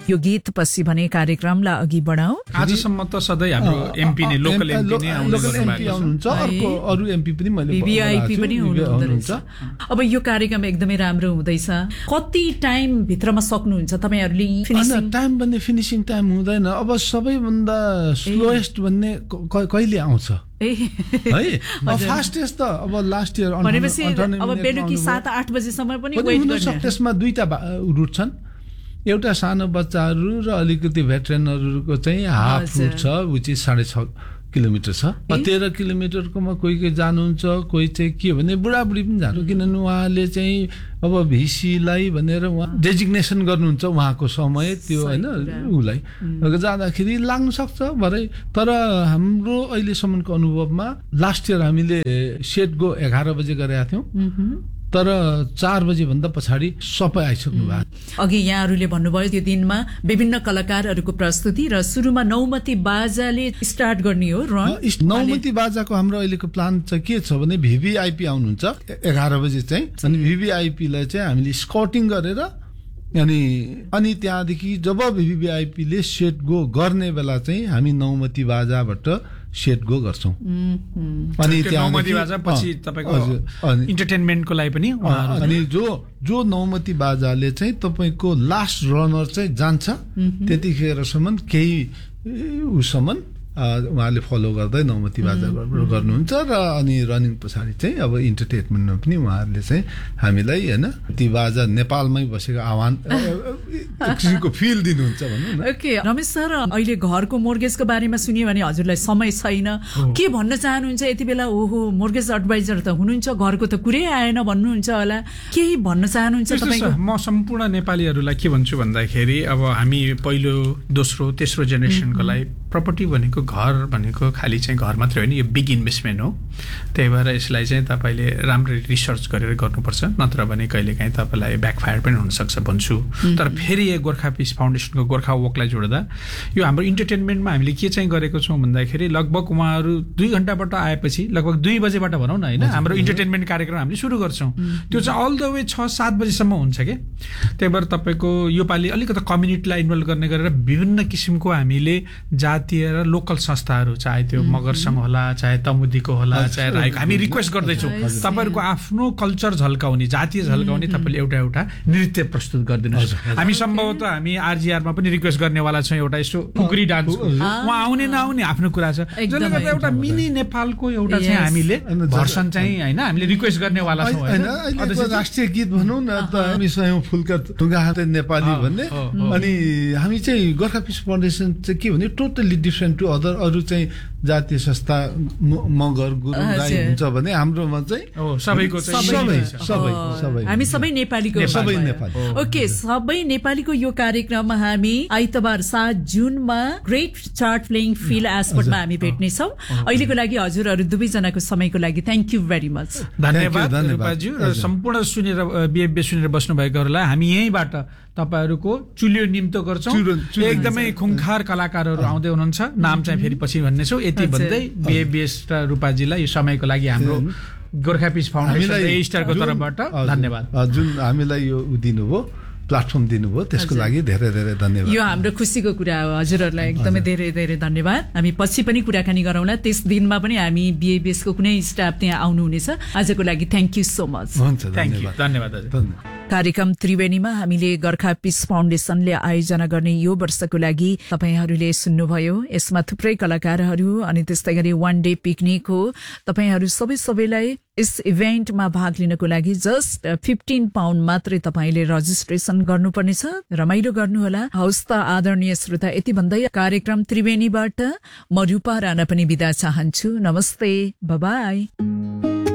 यो गीत पछि भने कार्यक्रमलाई अघि बढाऊ। आजसम्म त सधैँ हाम्रो एमपी नै लोकल एमपी आउनुहुन्छ, अर्को अरू एमपी पनि मैले भिभिआइपी पनि हुनुहुन्छ। अब यो कार्यक्रम एकदमै राम्रो हुँदैछ, कति टाइम भित्रमा सक्नुहुन्छ तपाईहरुले फिनिशिङ? टाइम भन्ने फिनिशिङ टाइम हुँदैन। अब सबैभन्दा स्लोएस्ट भन्ने कहिले आउँछ है? फास्टेस्ट त अब लास्ट इयर भनेपछि अब बेलुकी 7-8 बजेसम्म पनि वेट गर्ने। त्यसमा दुईटा रुट छन्, एउटा सानो बच्चाहरू र अलिकति भेटरेनहरूको चाहिँ हाफ रुट छ, विच इज 6.5 किलोमिटर छ। 13 किलोमिटरकोमा कोही जानुहुन्छ, कोही चाहिँ के भने बुढाबुढी पनि जानु, किनभने उहाँले चाहिँ अब भिसीलाई भनेर उहाँ डेजिग्नेसन गर्नुहुन्छ उहाँको समय त्यो होइन, उसलाई जाँदाखेरि लाग्न सक्छ भरे। तर हाम्रो अहिलेसम्मको अनुभवमा लास्ट इयर हामीले सेट गो 11 बजे गरेका थियौँ, तर 4 बजे भन्दा पछाडि सबै आइसक्नु भएको। अघि यहाँहरूले भन्नुभयो त्यो दिनमा विभिन्न कलाकारहरूको प्रस्तुति र सुरुमा नौमती बाजाले स्टार्ट गर्ने हो र नौमती बाजाको हाम्रो अहिलेको प्लान चाहिँ के छ भने भिभिआइपी आउनुहुन्छ 11 बजे चाहिँ, अनि भिभिआइपीलाई चाहिँ हामीले स्काउटिङ गरेर अनि त्यहाँदेखि जब भिभिआइपीले सेट गो गर्ने बेला चाहिँ हामी नौमती बाजाबाट सेट गो गर्छौं। अनि नौमती बाजा पछि तपाईको इन्टरटेनमेन्टको लागि पनि अनि जो नौमती बाजाले चाहिँ तपाईको लास्ट रनर चाहिँ जान्छ त्यतिखेरसम्म केही उसम्म उहाँले फलो गर्दै नौमती बाजा गर्नुहुन्छ र अनि रनिङ पछाडि चाहिँ अब इन्टरटेनमेन्टमा पनि उहाँहरूले चाहिँ हामीलाई हैन ती बाजा नेपालमै बसेको आह्वान किसिमको फिल दिनुहुन्छ भन्नु न। ओके रमेश सर, अहिले घरको मोर्गेजको बारेमा सुनियो भने हजुरलाई समय छैन, के भन्न चाहनुहुन्छ यति बेला? ओहो मोर्गेज एडभाइजर त हुनुहुन्छ, घरको त कुरै आएन भन्नुहुन्छ होला, केही भन्न चाहनुहुन्छ तपाईको? म सम्पूर्ण नेपालीहरूलाई के भन्छु भन्दाखेरि अब हामी पहिलो दोस्रो तेस्रो जेनेरेसनको लागि प्रपर्टी भनेको घर भनेको खाली चाहिँ घर मात्रै होइन, यो बिग इन्भेस्टमेन्ट हो। त्यही भएर यसलाई चाहिँ तपाईँले राम्ररी रिसर्च गरेर गर्नुपर्छ, नत्र भने कहिलेकाहीँ तपाईँलाई ब्याकफायर पनि हुनसक्छ भन्छु। तर फेरि यो गोर्खा पिस फाउन्डेसनको गोर्खा वकलाई जोड्दा यो हाम्रो इन्टरटेनमेन्टमा हामीले के चाहिँ गरेको छौँ भन्दाखेरि लगभग उहाँहरू 2 घण्टाबाट आएपछि लगभग 2 बजेबाट भनौँ न होइन, हाम्रो इन्टरटेनमेन्ट कार्यक्रम हामीले सुरु गर्छौँ। त्यो चाहिँ अल द वे 6-7 बजीसम्म हुन्छ क्या। त्यही भएर तपाईँको योपालि अलिकति कम्युनिटीलाई इन्भल्भ गर्ने गरेर विभिन्न किसिमको हामीले जातीय र लोकल संस्थाहरू, चाहे त्यो मगर संघ होला, चाहे तमुदीको होला, चाहे राईको, हामी रिक्वेस्ट गर्दैछौँ तपाईँहरूको आफ्नो कल्चर झल्काउने, जातीय झल्काउने तपाईँले एउटा नृत्य प्रस्तुत गरिदिनुहोस्। हामी सम्भवतः हामी आरजीआरमा पनि रिक्वेस्ट गर्नेवाला छौँ एउटा यस्तो टुक्री डान्स, उहाँ आउने नआउने आफ्नो कुरा छ, जसले गर्दा एउटा मिनी नेपालको एउटा चाहिँ हामीले भर्सन चाहिँ होइन हामीले रिक्वेस्ट गर्नेवाला छौँ। राष्ट्रिय गीत भनौँ न त हामी स्वयं फुलका ढुङ्गा हाते नेपाली भन्ने, अनि हामी चाहिँ गोर्खा पिस फाउन्डेसन चाहिँ के भने टोटली डिफरेन्ट टु अरू चाहिँ जातीय संस्था मगर गुरुङ राई हुन्छ भने हाम्रोमा चाहिँ सबैको सबै हामी सबै नेपालीको ओके सबै नेपालीको यो कार्यक्रममा हामी आइतबार 7 जुनमा ग्रेट चार्ट प्लेइङ फिल एस्पोर्टमा हामी भेट्ने छौं। अहिलेको लागि हजुरहरू दुवैजनाको समयको लागि थ्यांक यू भेरी मच। धन्यवाद रूपाजी र सम्पूर्ण सुनेर बिएबी सुनेर बस्नु भएकोहरुलाई हामी यहीबाट तपाईहरुको चुलियो निम्तो गर्छौं। एकदमै खुंखार कलाकारहरु आउँदै हुनुहुन्छ, नाम चाहिँ फेरि पछि भन्ने छौ। यति भन्दै बिएबीएस र रूपाजीलाई यो समयको लागि हाम्रो गोर्खा पिस फाउन्डेसन स्टारको तर्फबाट धन्यवाद। जुन हामीलाई यो दिनुभयो प्लेटफर्म दिनुभयो त्यसको लागि धेरै धेरै धन्यवाद। यो हाम्रो खुसीको कुरा हो, हजुरहरूलाई एकदमै धेरै धेरै धन्यवाद। हामी पछि पनि कुराकानी गरौँला, त्यस दिनमा पनि हामी बिएबीएस को कुनै स्टाफ त्यहाँ आउनु हुनेछ। आजको लागि थ्यांक यू सो मच। हुन्छ, धन्यवाद। कार्यक्रम त्रिवेणीमा हामीले गोर्खा पिस फाउन्डेसनले आयोजना गर्ने यो वर्षको लागि तपाईहरुले सुन्नुभयो। यसमा थुप्रै कलाकारहरू अनि त्यस्तै गरी वन डे पिकनिक हो। तपाईहरु सबैलाई यस इभेन्टमा भाग लिनको लागि जस्ट 15 पाउन्ड मात्रै तपाईले रजिस्ट्रेसन गर्नुपर्नेछ। रमाइलो गर्नुहोला। हौस् त आदरणीय श्रोता, यति भन्दै कार्यक्रम त्रिवेणीबाट म रूपा राणा पनि बिदा चाहन्छु। नमस्ते, बाय बाय।